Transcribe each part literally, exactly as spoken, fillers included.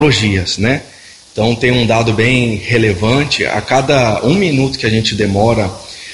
tecnologias, né? Então tem um dado bem relevante: a cada um minuto que a gente demora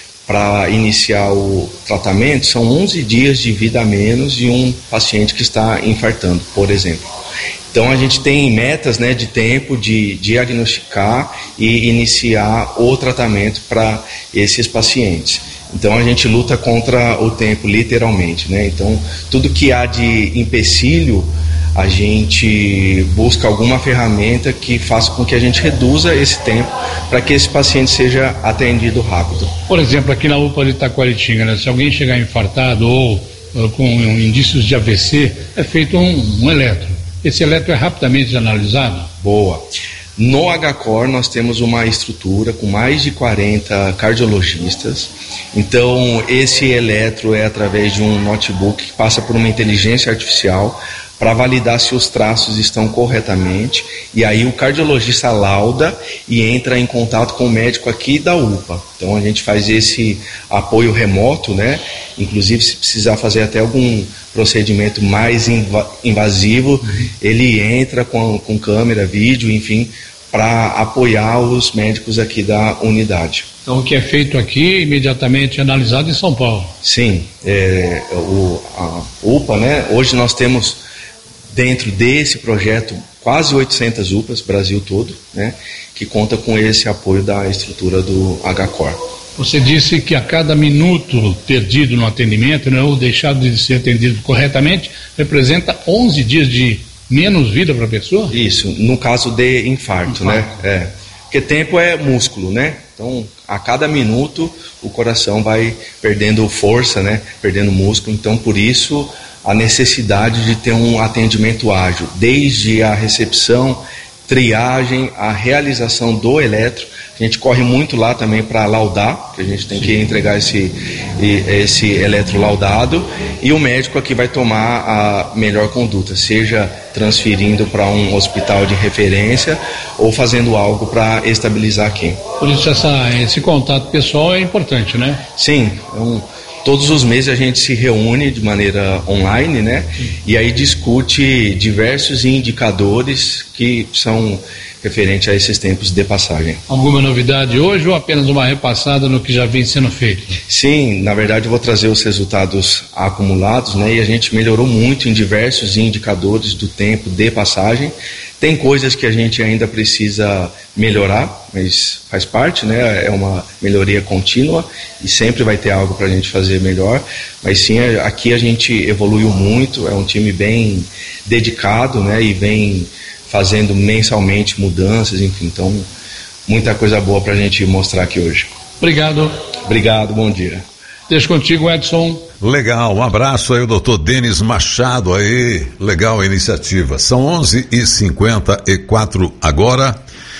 para iniciar o tratamento, são onze dias de vida a menos de um paciente que está infartando, por exemplo. Então a gente tem metas, né, de tempo de diagnosticar e iniciar o tratamento para esses pacientes. Então a gente luta contra o tempo, literalmente, né? Então tudo que há de empecilho, a gente busca alguma ferramenta que faça com que a gente reduza esse tempo para que esse paciente seja atendido rápido. Por exemplo, aqui na U P A de Itaquaritinga, né, se alguém chegar infartado ou uh, com um, indícios de A V C, é feito um, um eletro. Esse eletro é rapidamente analisado? Boa. No H C O R nós temos uma estrutura com mais de quarenta cardiologistas. Então esse eletro é através de um notebook que passa por uma inteligência artificial para validar se os traços estão corretamente, e aí o cardiologista lauda e entra em contato com o médico aqui da U P A. Então a gente faz esse apoio remoto, né? Inclusive se precisar fazer até algum procedimento mais inv- invasivo, uhum. ele entra com, com câmera, vídeo, enfim, para apoiar os médicos aqui da unidade. Então o que é feito aqui, imediatamente analisado em São Paulo? Sim, é, o, a U P A, né? Hoje nós temos dentro desse projeto quase oitocentas U P As, Brasil todo, né, que conta com esse apoio da estrutura do H C O R. Você disse que a cada minuto perdido no atendimento, né, ou deixado de ser atendido corretamente, representa onze dias de menos vida para a pessoa? Isso, no caso de infarto, infarto. né? É. Porque tempo é músculo, né? Então, a cada minuto o coração vai perdendo força, né? Perdendo músculo. Então, por isso a necessidade de ter um atendimento ágil, desde a recepção, triagem, a realização do eletro. A gente corre muito lá também para laudar, que a gente tem que entregar esse, esse eletro laudado, e o médico aqui vai tomar a melhor conduta, seja transferindo para um hospital de referência ou fazendo algo para estabilizar aqui. Por isso essa, esse contato pessoal é importante, né? Sim, é um... Todos os meses a gente se reúne de maneira online, né? E aí discute diversos indicadores que são referentes a esses tempos de passagem. Alguma novidade hoje ou apenas uma repassada no que já vem sendo feito? Sim, na verdade eu vou trazer os resultados acumulados, né? E a gente melhorou muito em diversos indicadores do tempo de passagem. Tem coisas que a gente ainda precisa melhorar, mas faz parte, né? É uma melhoria contínua e sempre vai ter algo para a gente fazer melhor. Mas sim, aqui a gente evoluiu muito, é um time bem dedicado, né? E vem fazendo mensalmente mudanças, enfim. Então, muita coisa boa para a gente mostrar aqui hoje. Obrigado. Obrigado, bom dia. Deixa contigo, Edson. Legal, um abraço aí o doutor Denis Machado aí, legal a iniciativa. São onze e cinquenta e quatro agora.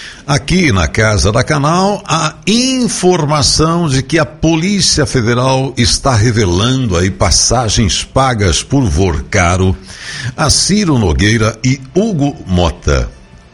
Aqui na Casa da Canal, a informação de que a Polícia Federal está revelando aí passagens pagas por Vorcaro a Ciro Nogueira e Hugo Mota.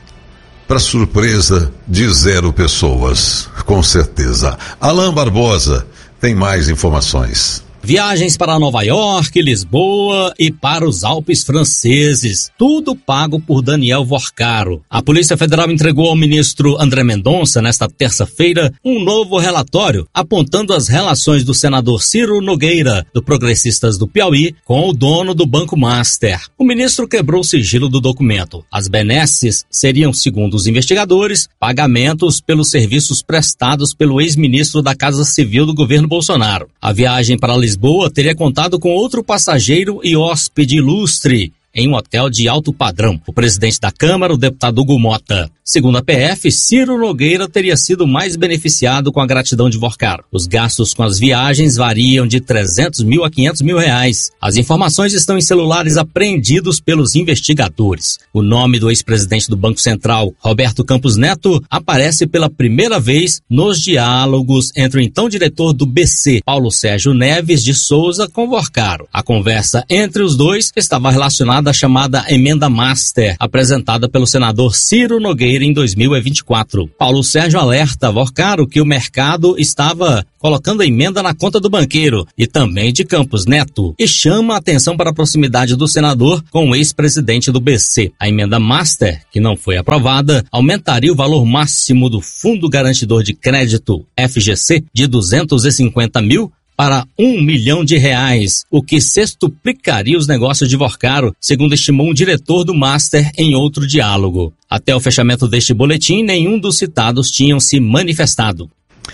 Para surpresa de zero pessoas, com certeza. Alain Barbosa tem mais informações. Viagens para Nova York, Lisboa e para os Alpes franceses. Tudo pago por Daniel Vorcaro. A Polícia Federal entregou ao ministro André Mendonça, nesta terça-feira, um novo relatório apontando as relações do senador Ciro Nogueira, do Progressistas do Piauí, com o dono do Banco Master. O ministro quebrou o sigilo do documento. As benesses seriam, segundo os investigadores, pagamentos pelos serviços prestados pelo ex-ministro da Casa Civil do governo Bolsonaro. A viagem para Lisboa Lisboa teria contado com outro passageiro e hóspede ilustre em um hotel de alto padrão, o presidente da Câmara, o deputado Hugo Mota. Segundo a P F, Ciro Nogueira teria sido mais beneficiado com a gratidão de Vorcaro. Os gastos com as viagens variam de trezentos mil a quinhentos mil reais. As informações estão em celulares apreendidos pelos investigadores. O nome do ex-presidente do Banco Central, Roberto Campos Neto, aparece pela primeira vez nos diálogos entre o então diretor do B C, Paulo Sérgio Neves de Souza, com Vorcaro. A conversa entre os dois estava relacionada aprovada a chamada Emenda Master, apresentada pelo senador Ciro Nogueira em dois mil e vinte e quatro. Paulo Sérgio alerta Vorcaro que o mercado estava colocando a emenda na conta do banqueiro e também de Campos Neto, e chama a atenção para a proximidade do senador com o ex-presidente do B C. A emenda Master, que não foi aprovada, aumentaria o valor máximo do Fundo Garantidor de Crédito, F G C, de duzentos e cinquenta mil para um milhão de reais, o que sextuplicaria os negócios de Vorcaro, segundo estimou um diretor do Master em outro diálogo. Até o fechamento deste boletim, nenhum dos citados tinham se manifestado.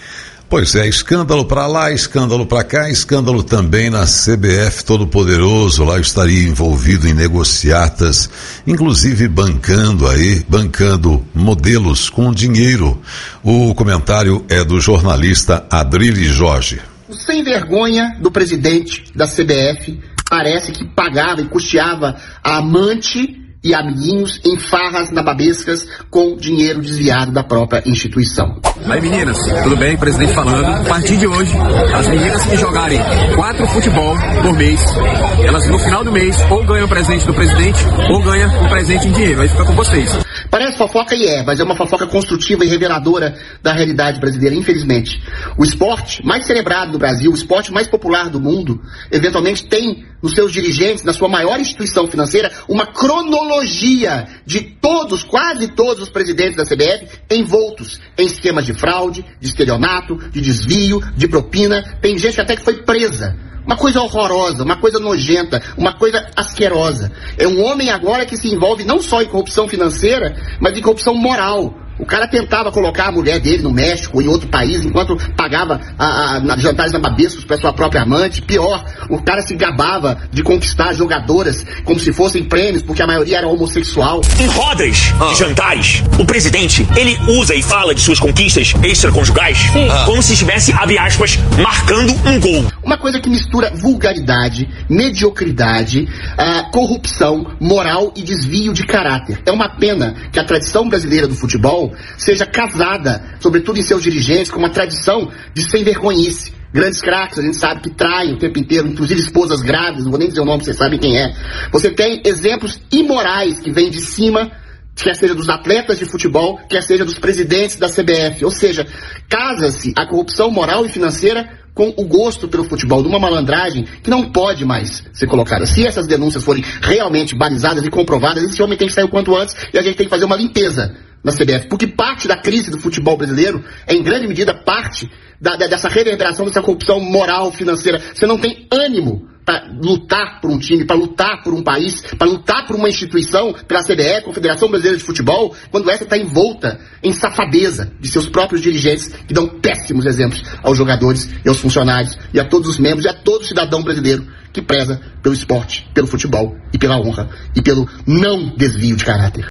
Pois é, escândalo para lá, escândalo para cá, escândalo também na C B F Todo-Poderoso. Lá eu estaria envolvido em negociatas, inclusive bancando aí, bancando modelos com dinheiro. O comentário é do jornalista Adrilles Jorge. O sem vergonha do presidente da C B F parece que pagava e custeava a amante e amiguinhos em farras nababescas com dinheiro desviado da própria instituição. Aí meninas, tudo bem? Presidente falando. A partir de hoje, as meninas que jogarem quatro futebol por mês, elas no final do mês ou ganham o presente do presidente ou ganham um presente em dinheiro. Aí fica com vocês. Parece fofoca e é, mas é uma fofoca construtiva e reveladora da realidade brasileira, infelizmente. O esporte mais celebrado do Brasil, o esporte mais popular do mundo, eventualmente tem nos seus dirigentes, na sua maior instituição financeira, uma cronologia de todos, quase todos os presidentes da C B F envoltos em esquemas de fraude, de estelionato, de desvio, de propina. Tem gente até que foi presa. Uma coisa horrorosa, uma coisa nojenta, uma coisa asquerosa. É um homem agora que se envolve não só em corrupção financeira, mas em corrupção moral. O cara tentava colocar a mulher dele no México ou em outro país, enquanto pagava a, a, jantares nababescos para sua própria amante. Pior, o cara se gabava de conquistar jogadoras como se fossem prêmios, porque a maioria era homossexual. Em rodas, ah. jantares, o presidente, ele usa e fala de suas conquistas extraconjugais ah. como se estivesse, abre aspas, marcando um gol. Uma coisa que mistura vulgaridade, mediocridade, uh, corrupção, moral e desvio de caráter. É uma pena que a tradição brasileira do futebol seja casada, sobretudo em seus dirigentes, com uma tradição de sem vergonhice. Grandes craques, a gente sabe que traem o tempo inteiro, inclusive esposas grávidas, não vou nem dizer o nome, vocês sabem quem é. Você tem exemplos imorais que vêm de cima, quer seja dos atletas de futebol, quer seja dos presidentes da C B F. Ou seja, casa-se a corrupção moral e financeira com o gosto pelo futebol, de uma malandragem que não pode mais ser colocada. Se essas denúncias forem realmente balizadas e comprovadas, esse homem tem que sair o quanto antes e a gente tem que fazer uma limpeza na C B F, porque parte da crise do futebol brasileiro é em grande medida parte da, da, dessa reverberação, dessa corrupção moral, financeira. Você não tem ânimo para lutar por um time, para lutar por um país, para lutar por uma instituição, pela C B F, Confederação Brasileira de Futebol, quando essa está envolta em safadeza de seus próprios dirigentes, que dão péssimos exemplos aos jogadores e aos funcionários e a todos os membros e a todo cidadão brasileiro que preza pelo esporte, pelo futebol e pela honra e pelo não desvio de caráter.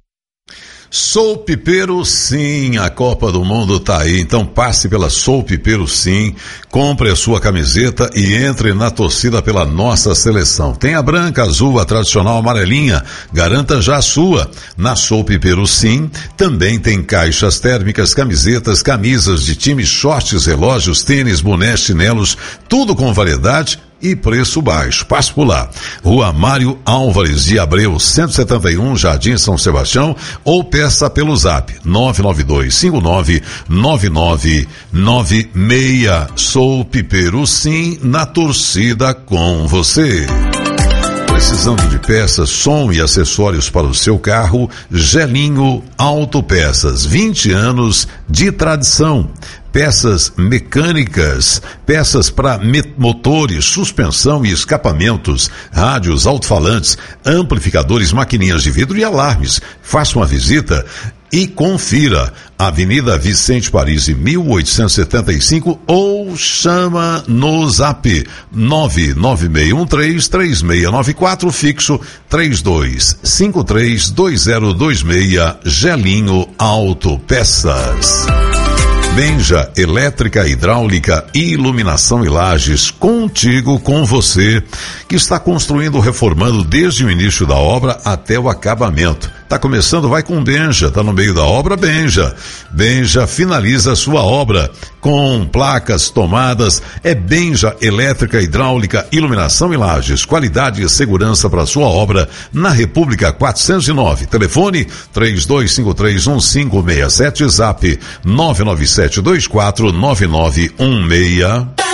Sou Pipeiro Sim, a Copa do Mundo tá aí, então passe pela Sou Pipeiro Sim, compre a sua camiseta e entre na torcida pela nossa seleção. Tem a branca, azul, a tradicional amarelinha, garanta já a sua. Na Sou Pipeiro Sim, também tem caixas térmicas, camisetas, camisas de time, shorts, relógios, tênis, bonés, chinelos, tudo com variedade e preço baixo. Passe por lá. Rua Mário Álvares de Abreu, cento e setenta e um, Jardim São Sebastião, ou peça pelo zap nove nove dois cinco nove nove nove nove seis. Sou Pipeiro Sim, na torcida com você. Precisando de peças, som e acessórios para o seu carro? Gelinho Autopeças, vinte anos de tradição. Peças mecânicas, peças para motores, suspensão e escapamentos, rádios, alto-falantes, amplificadores, maquininhas de vidro e alarmes. Faça uma visita e confira. Avenida Vicente Paris, mil oitocentos e setenta e cinco, ou chama no zap nove nove seis um três três seis nove quatro, fixo três dois cinco três dois zero dois seis. Gelinho Autopeças. Benja Elétrica, Hidráulica e Iluminação e Lajes, contigo, com você, que está construindo ou reformando desde o início da obra até o acabamento. Tá começando, vai com Benja, tá no meio da obra, Benja. Benja finaliza a sua obra com placas, tomadas, é Benja Elétrica, Hidráulica, Iluminação e Lajes, qualidade e segurança para sua obra na República quatrocentos e nove, telefone três dois cinco três um cinco seis sete, zap nove nove sete dois quatro nove nove um seis.